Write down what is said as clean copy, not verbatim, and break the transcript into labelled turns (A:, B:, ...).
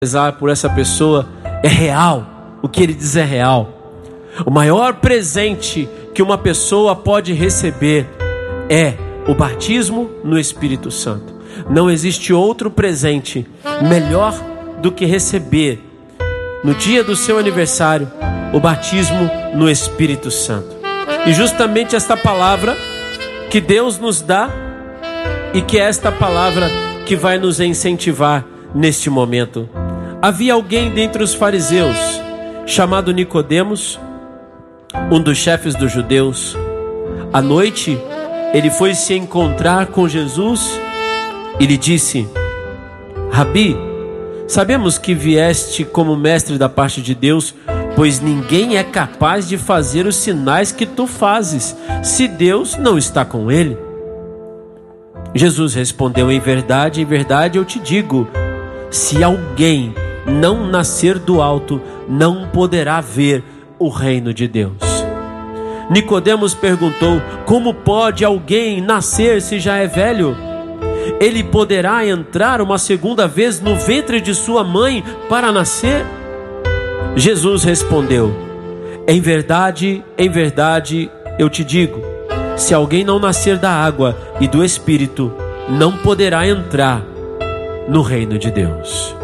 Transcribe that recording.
A: rezar por essa pessoa é real. O que ele diz é real. O maior presente que uma pessoa pode receber é o batismo no Espírito Santo. Não existe outro presente melhor do que receber, no dia do seu aniversário, o batismo no Espírito Santo. E justamente esta palavra que Deus nos dá, e que é esta palavra que vai nos incentivar neste momento. Havia alguém dentre os fariseus, chamado Nicodemos, um dos chefes dos judeus. À noite, ele foi se encontrar com Jesus e lhe disse: Rabi, sabemos que vieste como mestre da parte de Deus, pois ninguém é capaz de fazer os sinais que tu fazes, se Deus não está com ele. Jesus respondeu: em verdade eu te digo, se alguém não nascer do alto, não poderá ver o reino de Deus. Nicodemos perguntou: como pode alguém nascer se já é velho? Ele poderá entrar uma segunda vez no ventre de sua mãe para nascer? Jesus respondeu: em verdade eu te digo, se alguém não nascer da água e do Espírito, não poderá entrar no reino de Deus.